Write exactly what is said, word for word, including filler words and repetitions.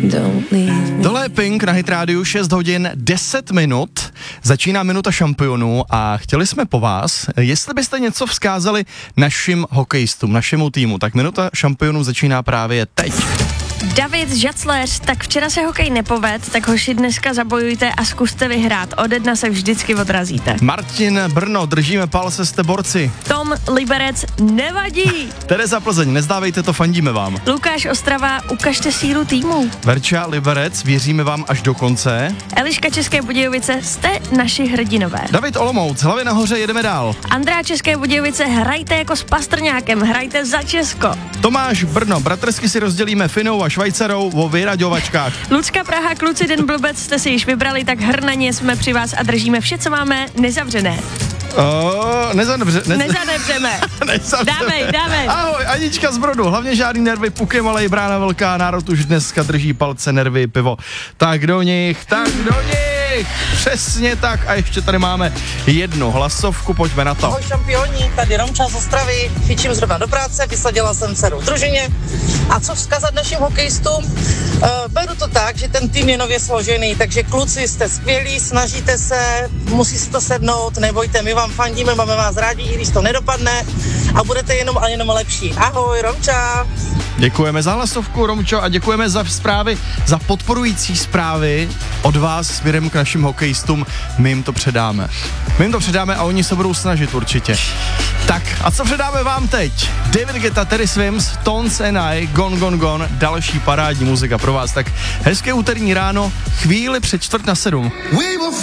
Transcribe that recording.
Tohle je Pink na Hit Radio, šest hodin deset minut, začíná minuta šampionů a chtěli jsme po vás, jestli byste něco vzkázali našim hokejistům, našemu týmu, tak minuta šampionů začíná právě teď. David Žacléř, tak včera se hokej nepoved, tak hoši dneska zabojujte a zkuste vyhrát. Ode dna se vždycky odrazíte. Martin Brno, držíme palce, jste borci. Tom Liberec, nevadí. Tereza Plzeň, nezdávejte to, fandíme vám. Lukáš Ostrava, ukažte sílu týmu. Verča Liberec, věříme vám až do konce. Eliška České Budějovice, jste naši hrdinové. David Olomouc, hlavy nahoře, jedeme dál. Andrá České Budějovice, hrajte jako s Pastrňákem, hrajte za Česko. Tomáš Brno, bratrsky si rozdělíme Finou a Švajcarou o vyraďovačkách. Lucka Praha, kluci, den blbec jste si již vybrali, tak hrnaně jsme při vás a držíme vše, co máme nezavřené. Oh, nezadebře, nez... Nezadebřeme. Dávej, dávej. Ahoj, Anička z Brodu, hlavně žádný nervy, puky malej, brána velká, národ už dneska drží palce, nervy, pivo. Tak do nich, tak do nich. Přesně tak a ještě tady máme jednu hlasovku, pojďme na to. Ahoj šampioni, tady Romča z Ostravy, fičím zrovna do práce, vysadila jsem dceru v družině. A co vzkazat našim hokejistům? Uh, beru to tak, že ten tým je nově složený, takže kluci jste skvělí, snažíte se, musí si to sednout, nebojte, my vám fandíme, máme vás rádi, i když to nedopadne a budete jenom a jenom lepší. Ahoj, Romča. Děkujeme za hlasovku, Romčo, a děkujeme za zprávy, za podporující zprávy od vás směrem k našim hokejistům. My jim to předáme. My jim to předáme a oni se budou snažit určitě. Tak a co předáme vám teď? David Guetta, Terry Swims, Tones and I, Gone Gone Gone, další parádní muzika pro vás. Tak hezké úterní ráno, chvíli před čtvrt na sedm.